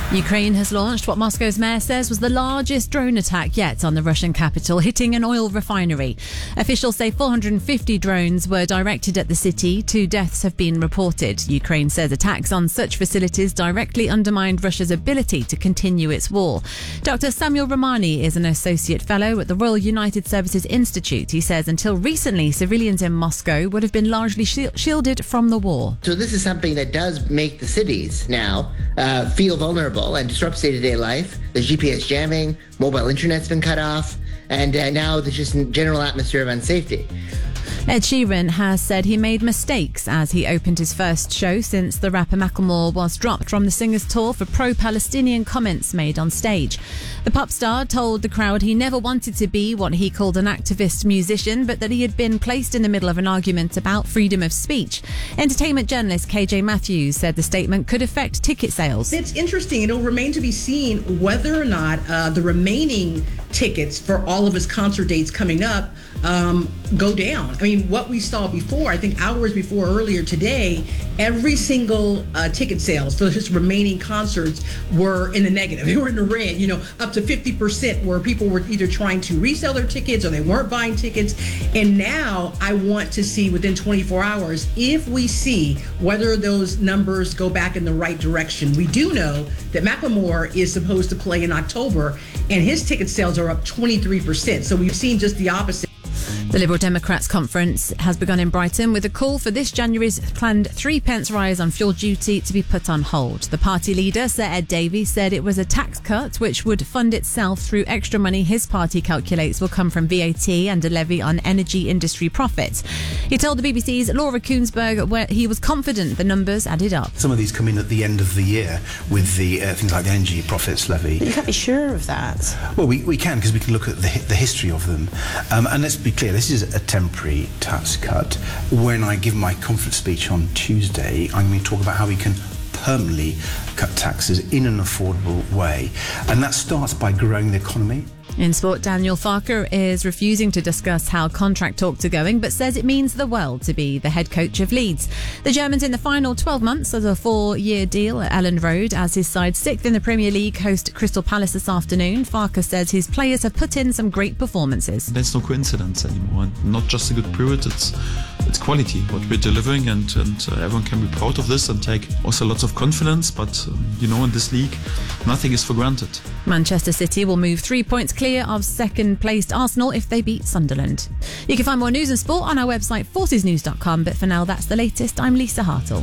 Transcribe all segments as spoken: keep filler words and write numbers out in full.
Ukraine has launched what Moscow's mayor says was the largest drone attack yet on the Russian capital, hitting an oil refinery. Officials say four hundred fifty drones were directed at the city. Two deaths have been reported. Ukraine says attacks on such facilities directly undermined Russia's ability to continue its war. Doctor Samuel Romani is an associate fellow at the Royal United Services Institute. He says until recently, civilians in Moscow would have been largely shielded from the war. So this is something that does make the cities now uh, feel vulnerable and disrupts day-to-day life. There's G P S jamming, mobile internet's been cut off, and uh, now there's just a general atmosphere of unsafety. Ed Sheeran has said he made mistakes as he opened his first show since the rapper Macklemore was dropped from the singer's tour for pro-Palestinian comments made on stage. The pop star told the crowd he never wanted to be what he called an activist musician, but that he had been placed in the middle of an argument about freedom of speech. Entertainment journalist K J Matthews said the statement could affect ticket sales. It's interesting. It'll remain to be seen whether or not uh, the remaining tickets for all of his concert dates coming up um, go down. I mean, what we saw before, I think hours before earlier today, every single uh, ticket sales for his remaining concerts were in the negative. They were in the red, you know, up to fifty percent where people were either trying to resell their tickets or they weren't buying tickets. And now I want to see within twenty-four hours if we see whether those numbers go back in the right direction. We do know that Macklemore is supposed to play in October and his ticket sales are up twenty-three percent. So we've seen just the opposite. The Liberal Democrats conference has begun in Brighton with a call for this January's planned three pence rise on fuel duty to be put on hold. The party leader, Sir Ed Davey, said it was a tax cut which would fund itself through extra money his party calculates will come from V A T and a levy on energy industry profits. He told the B B C's Laura Koonsberg where he was confident the numbers added up. Some of these come in at the end of the year with the uh, things like the energy profits levy. But you can't be sure of that. Well, we, we can because we can look at the, the history of them. Um, and let's be clear, this is a temporary tax cut. When I give my conference speech on Tuesday, I'm going to talk about how we can permanently cut taxes in an affordable way. And that starts by growing the economy. In sport, Daniel Farke is refusing to discuss how contract talks are going, but says it means the world to be the head coach of Leeds. The German's in the final twelve months of a four-year deal at Elland Road as his side sixth in the Premier League host Crystal Palace this afternoon. Farke says his players have put in some great performances. There's no coincidence anymore, and not just a good period, it's it's quality, what we're delivering, and, and uh, everyone can be proud of this and take also lots of confidence, but um, you know, in this league, nothing is for granted. Manchester City will move three points clear of second-placed Arsenal if they beat Sunderland. You can find more news and sport on our website, forces news dot com, but for now, that's the latest. I'm Lisa Hartle.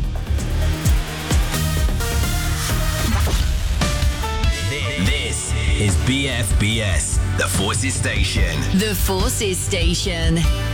This is B F B S, the Forces Station. The Forces Station.